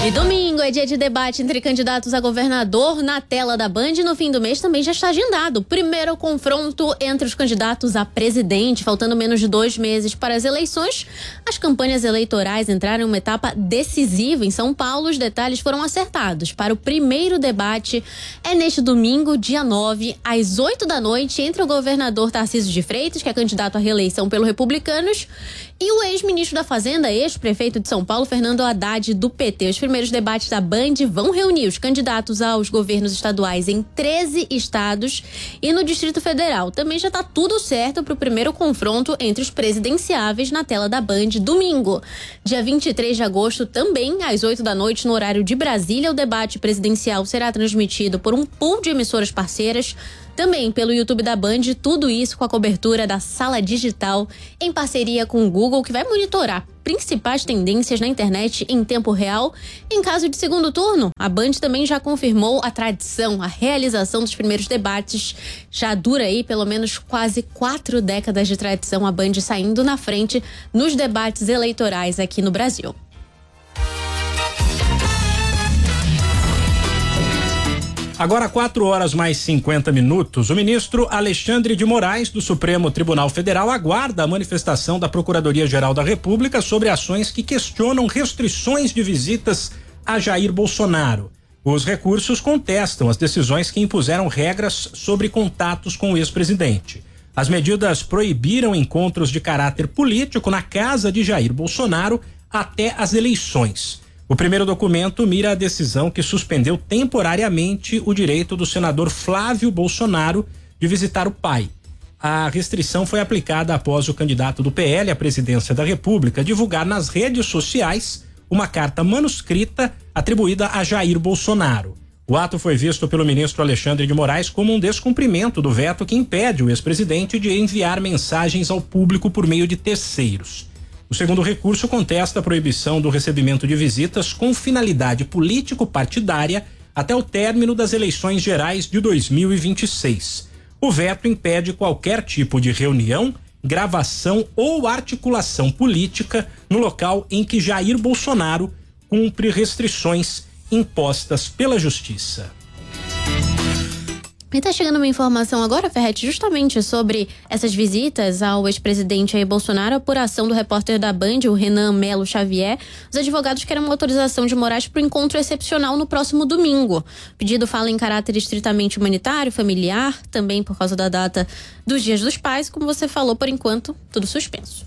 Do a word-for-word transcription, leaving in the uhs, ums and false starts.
E domingo é dia de debate entre candidatos a governador na tela da Band. No fim do mês também já está agendado o primeiro confronto entre os candidatos a presidente. Faltando menos de dois meses para as eleições, as campanhas eleitorais entraram em uma etapa decisiva em São Paulo. Os detalhes foram acertados para o primeiro debate. É neste domingo, dia nove, às oito da noite, entre o governador Tarcísio de Freitas, que é candidato à reeleição pelo Republicanos, e o ex-ministro da Fazenda, ex-prefeito de São Paulo, Fernando Haddad, do P T. Os primeiros debates da Band vão reunir os candidatos aos governos estaduais em treze estados e no Distrito Federal. Também já está tudo certo para o primeiro confronto entre os presidenciáveis na tela da Band, domingo. Dia vinte e três de agosto, também às oito da noite, no horário de Brasília, o debate presidencial será transmitido por um pool de emissoras parceiras, também pelo YouTube da Band, tudo isso com a cobertura da Sala Digital, em parceria com o Google, que vai monitorar principais tendências na internet em tempo real. Em caso de segundo turno, a Band também já confirmou a tradição, a realização dos primeiros debates. Já dura aí pelo menos quase quatro décadas de tradição, a Band saindo na frente nos debates eleitorais aqui no Brasil. Agora, quatro horas mais cinquenta minutos, o ministro Alexandre de Moraes, do Supremo Tribunal Federal, aguarda a manifestação da Procuradoria-Geral da República sobre ações que questionam restrições de visitas a Jair Bolsonaro. Os recursos contestam as decisões que impuseram regras sobre contatos com o ex-presidente. As medidas proibiram encontros de caráter político na casa de Jair Bolsonaro até as eleições. O primeiro documento mira a decisão que suspendeu temporariamente o direito do senador Flávio Bolsonaro de visitar o pai. A restrição foi aplicada após o candidato do P L à presidência da República divulgar nas redes sociais uma carta manuscrita atribuída a Jair Bolsonaro. O ato foi visto pelo ministro Alexandre de Moraes como um descumprimento do veto que impede o ex-presidente de enviar mensagens ao público por meio de terceiros. O segundo recurso contesta a proibição do recebimento de visitas com finalidade político-partidária até o término das eleições gerais de dois mil e vinte e seis. O veto impede qualquer tipo de reunião, gravação ou articulação política no local em que Jair Bolsonaro cumpre restrições impostas pela Justiça. E tá chegando uma informação agora, Ferretti, justamente sobre essas visitas ao ex-presidente Jair Bolsonaro, a apuração do repórter da Band, o Renan Melo Xavier. Os advogados querem uma autorização de Moraes para o encontro excepcional no próximo domingo. O pedido fala em caráter estritamente humanitário, familiar, também por causa da data dos Dias dos Pais. Como você falou, por enquanto, tudo suspenso.